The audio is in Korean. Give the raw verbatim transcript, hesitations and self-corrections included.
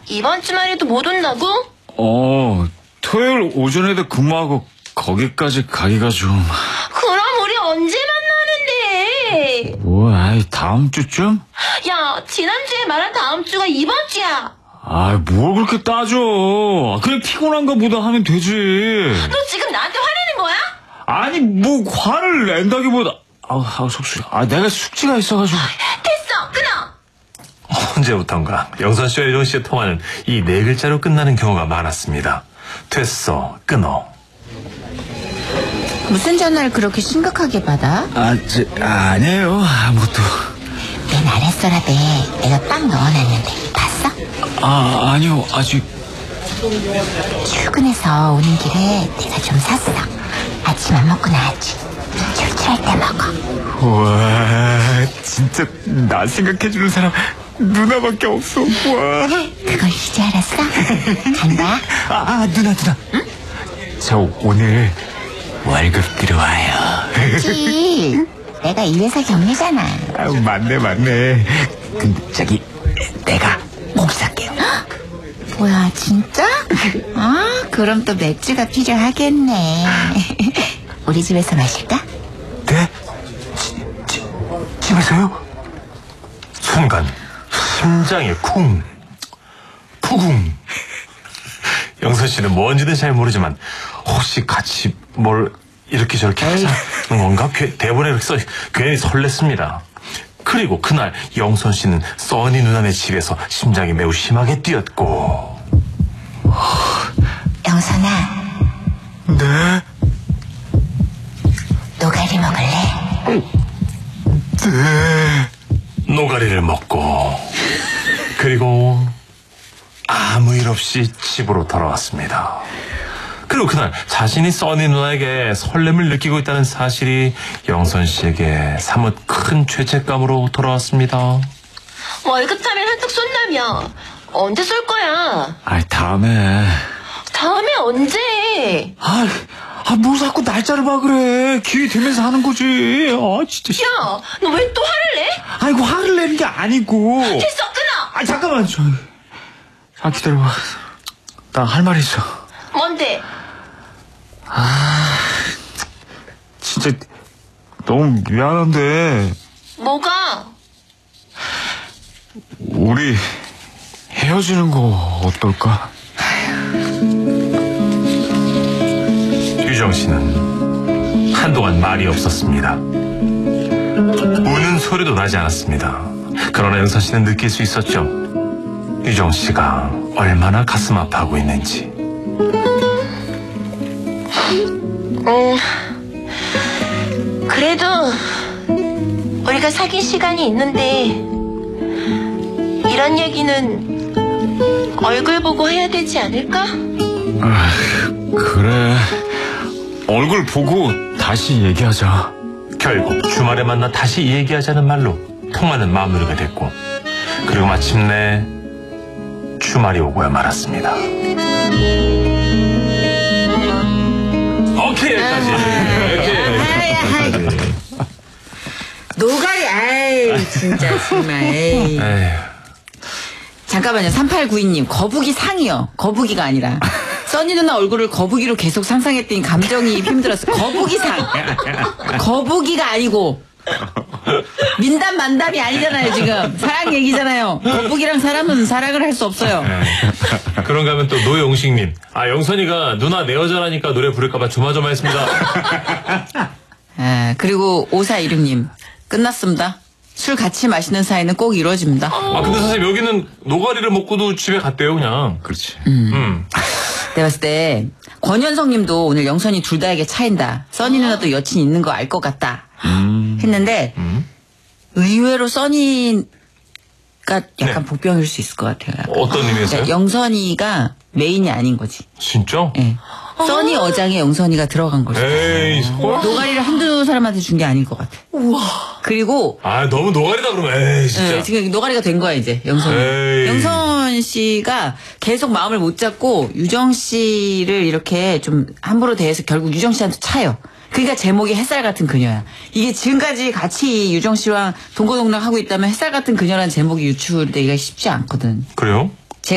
이번 주말에도 못 온다고? 어, 토요일 오전에도 근무하고 거기까지 가기가 좀... 그럼 우리 언제 만나는데? 뭐, 아이, 다음 주쯤? 야, 지난주에 말한 다음 주가 이번 주야. 아이, 뭘 그렇게 따져. 그냥 피곤한가 보다 하면 되지. 너 지금 나한테 화내는 거야? 아니, 뭐, 화를 낸다기보다... 아우, 아우, 속쓰려. 아, 내가 숙제가 있어가지고. 됐어, 끊어. 언제부턴가 영선 씨와 유정 씨의 통화는 이 네 글자로 끝나는 경우가 많았습니다. 됐어, 끊어. 무슨 전화를 그렇게 심각하게 받아? 아, 저, 아니에요. 아무것도. 내 나랫서랍에 내가 빵 넣어놨는데 봤어? 아, 아니요. 아직. 출근해서 오는 길에 내가 좀 샀어. 아침 안 먹고 나왔지. 출출할 때 먹어. 와, 진짜 나 생각해주는 사람 누나밖에 없어. 와. 그걸 이제 알았어? 간다. 아, 아 누나 누나. 응? 저 오늘 월급 들어와요. 그치. 내가 이 회사 경리잖아. 아유, 맞네 맞네. 근데 저기 내가 고기 살게요. 뭐야, 진짜? 아, 그럼 또 맥주가 필요하겠네. 우리 집에서 마실까? 네? 지, 지, 집에서요? 순간 심장이 쿵 푸궁. 영선 씨는 뭔지는 잘 모르지만 혹시 같이 뭘 이렇게 저렇게 하자는 건가? 괴, 대본에 이렇게 써 괜히 설렜습니다. 그리고 그날 영선 씨는 써니 누나네 집에서 심장이 매우 심하게 뛰었고. 영선아, 네? 노가리 먹을래? 네. 노가리를 먹고 그리고 아무 일 없이 집으로 돌아왔습니다. 그리고 그날 자신이 써니 누나에게 설렘을 느끼고 있다는 사실이 영선 씨에게 사뭇 큰 죄책감으로 돌아왔습니다. 월급 타면 한턱 쏜다며. 언제 쏠 거야? 아, 다음에. 다음에 언제? 아, 아, 뭐 자꾸 날짜를 봐 그래. 기회 되면서 하는 거지. 아, 진짜. 야, 너 왜 또 화를 내? 아이고, 화를 내는 게 아니고. 됐어, 끊어. 아, 잠깐만. 저, 아, 기다려봐. 나 할 말이 있어. 뭔데? 아, 진짜 너무 미안한데 뭐가? 우리 헤어지는 거 어떨까? 유정 씨는 한동안 말이 없었습니다. 우는 소리도 나지 않았습니다. 그러나 영선 씨는 느낄 수 있었죠. 유정 씨가 얼마나 가슴 아파하고 있는지. 음, 그래도 우리가 사귄 시간이 있는데 이런 얘기는 얼굴 보고 해야 되지 않을까? 아, 그래. 얼굴 보고 다시 얘기하자. 결국 주말에 만나 다시 얘기하자는 말로 통화는 마무리가 됐고, 그리고 마침내 주말이 오고야 말았습니다. 오케이, 여기까지. 오케이. 노가리, 아이, 진짜, 정말. 에이. 에휴. 잠깐만요. 삼팔구이 님, 거북이 상이요. 거북이가 아니라. 써니 누나 얼굴을 거북이로 계속 상상했더니 감정이 힘들었어. 거북이 상. 거북이가 아니고. 민담 만담이 아니잖아요, 지금. 사랑 얘기잖아요. 거북이랑 사람은 사랑을 할 수 없어요. 네. 그런가 하면 또 노영식님. 아, 영선이가 누나 내 여자라니까 노래 부를까봐 조마조마했습니다. 아, 그리고 오사이육 님. 끝났습니다. 술 같이 마시는 사이는 꼭 이루어집니다. 아, 근데 선생님 여기는 노가리를 먹고도 집에 갔대요, 그냥. 그렇지. 음. 음. 내가 봤을 때 권현성 님도 오늘 영선이 둘 다에게 차인다. 써니 누나도 여친 있는 거 알 것 같다. 음. 했는데 음. 의외로 써니가 약간 네. 복병일 수 있을 것 같아요. 약간. 어떤 의미에서요? 그러니까 영선이가 메인이 아닌 거지. 진짜? 예. 써니 어장에 영선이가 들어간 거죠. 에이, 설 노가리를 한두 사람한테 준 게 아닐 것 같아. 우와. 그리고 아, 너무 노가리다 그러면. 에이, 진짜. 예, 지금 노가리가 된 거야 이제 영선. 에이. 영선 씨가 계속 마음을 못 잡고 유정 씨를 이렇게 좀 함부로 대해서 결국 유정 씨한테 차요. 그러니까 제목이 햇살 같은 그녀야. 이게 지금까지 같이 유정 씨랑 동거동락 하고 있다면 햇살 같은 그녀라는 제목이 유출되기가 쉽지 않거든. 그래요?